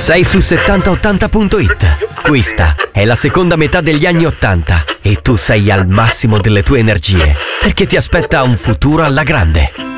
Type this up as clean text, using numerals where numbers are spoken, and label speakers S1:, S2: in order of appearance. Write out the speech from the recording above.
S1: Sei su 7080.it. Questa è la seconda metà degli anni 80 e tu sei al massimo delle tue energie, perché ti aspetta un futuro alla grande.